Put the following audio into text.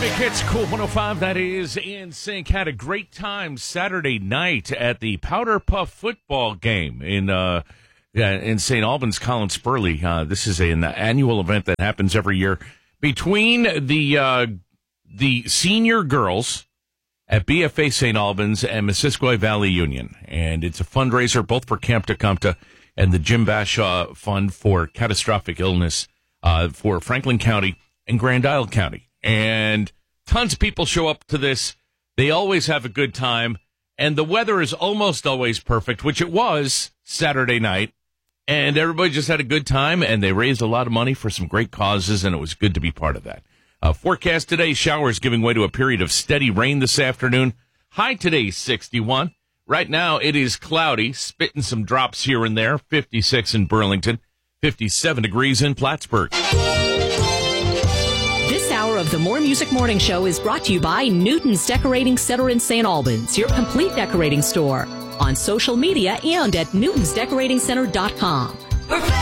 Big Hits, Cool 105, that is in sync. Had a great time Saturday night at the Powder Puff football game in St. Albans, Collins Spurley. This is an annual event that happens every year between the senior girls at BFA St. Albans and Missisquoi Valley Union. And it's a fundraiser both for Camp Tecumseh and the Jim Bashaw Fund for Catastrophic Illness for Franklin County and Grand Isle County. And tons of people show up to this. They always have a good time. And the weather is almost always perfect, which it was Saturday night. And everybody just had a good time, and they raised a lot of money for some great causes, and it was good to be part of that. Forecast today, showers giving way to a period of steady rain this afternoon. High today, 61. Right now, it is cloudy, spitting some drops here and there. 56 in Burlington, 57 degrees in Plattsburgh. This hour of the More Music Morning Show is brought to you by Newton's Decorating Center in St. Albans, your complete decorating store. On social media and at newtonsdecoratingcenter.com.